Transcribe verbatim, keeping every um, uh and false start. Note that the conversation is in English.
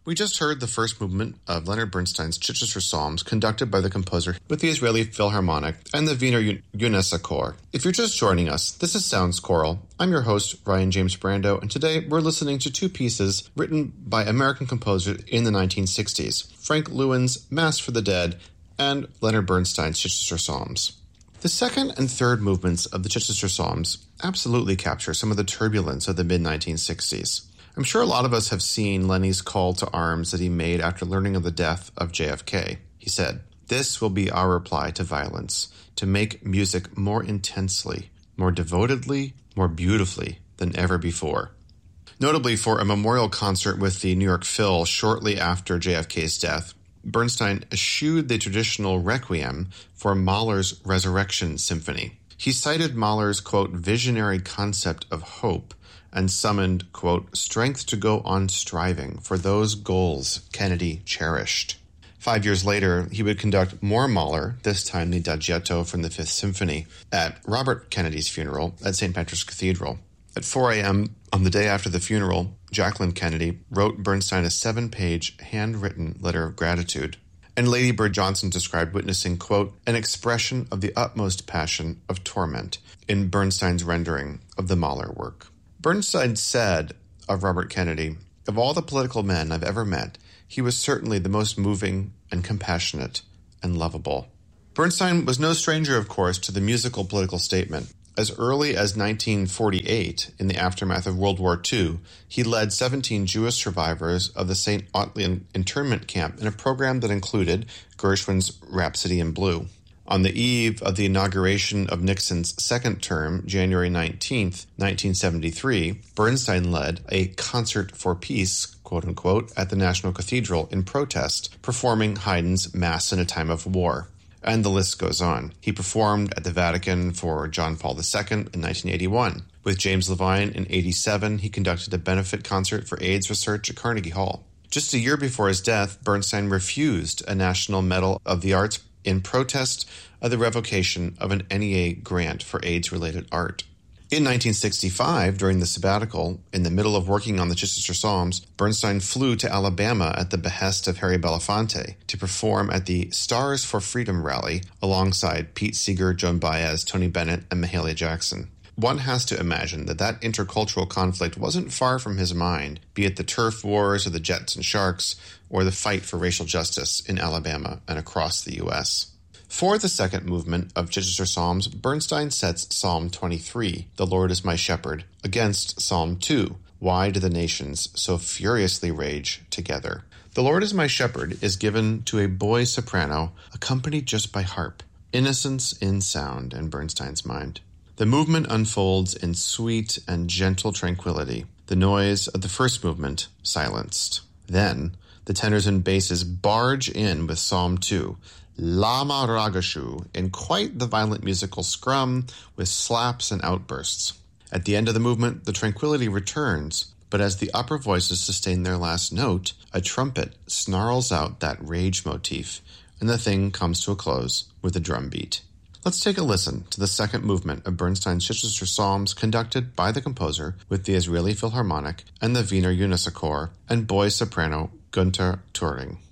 We just heard the first movement of Leonard Bernstein's Chichester Psalms conducted by the composer with the Israeli Philharmonic and the Wiener UNESA Chor. If you're just joining us, this is Sounds Choral. I'm your host, Ryan James Brando, and today we're listening to two pieces written by American composers in the nineteen sixties, Frank Lewin's Mass for the Dead and Leonard Bernstein's Chichester Psalms. The second and third movements of the Chichester Psalms absolutely capture some of the turbulence of the mid nineteen sixties. I'm sure a lot of us have seen Lenny's call to arms that he made after learning of the death of J F K. He said, "This will be our reply to violence, to make music more intensely, more devotedly, more beautifully than ever before." Notably, for a memorial concert with the New York Phil shortly after J F K's death, Bernstein eschewed the traditional requiem for Mahler's Resurrection Symphony. He cited Mahler's, quote, visionary concept of hope and summoned, quote, strength to go on striving for those goals Kennedy cherished. Five years later, he would conduct more Mahler, this time the Adagietto from the Fifth Symphony, at Robert Kennedy's funeral at Saint Patrick's Cathedral. At four a.m. on the day after the funeral, Jacqueline Kennedy wrote Bernstein a seven-page handwritten letter of gratitude. And Lady Bird Johnson described witnessing, quote, an expression of the utmost passion of torment in Bernstein's rendering of the Mahler work. Bernstein said of Robert Kennedy, "Of all the political men I've ever met, he was certainly the most moving and compassionate and lovable." Bernstein was no stranger, of course, to the musical political statement. As early as nineteen forty-eight, in the aftermath of World War Two, he led seventeen Jewish survivors of the Saint Ottlian internment camp in a program that included Gershwin's Rhapsody in Blue. On the eve of the inauguration of Nixon's second term, January nineteenth, nineteen seventy-three, Bernstein led a concert for peace, quote-unquote, at the National Cathedral in protest, performing Haydn's Mass in a Time of War. And the list goes on. He performed at the Vatican for John Paul the Second in nineteen eighty-one. With James Levine in eighty-seven, he conducted a benefit concert for AIDS research at Carnegie Hall. Just a year before his death, Bernstein refused a National Medal of the Arts in protest of the revocation of an N E A grant for AIDS-related art. In nineteen sixty-five, during the sabbatical, in the middle of working on the Chichester Psalms, Bernstein flew to Alabama at the behest of Harry Belafonte to perform at the Stars for Freedom rally alongside Pete Seeger, Joan Baez, Tony Bennett, and Mahalia Jackson. One has to imagine that that intercultural conflict wasn't far from his mind, be it the turf wars or the Jets and Sharks, or the fight for racial justice in Alabama and across the U S For the second movement of Chichester Psalms, Bernstein sets Psalm twenty-three, The Lord is My Shepherd, against Psalm two, Why do the nations so furiously rage together? The Lord is My Shepherd is given to a boy soprano accompanied just by harp, innocence in sound in Bernstein's mind. The movement unfolds in sweet and gentle tranquility, the noise of the first movement silenced. Then, the tenors and basses barge in with Psalm two, Lama Ragashu, in quite the violent musical scrum with slaps and outbursts. At the end of the movement, the tranquility returns, but as the upper voices sustain their last note, a trumpet snarls out that rage motif, and the thing comes to a close with a drum beat. Let's take a listen to the second movement of Bernstein's Chichester Psalms conducted by the composer with the Israeli Philharmonic and the Wiener UNESA Chor and boy soprano Gunther Turing.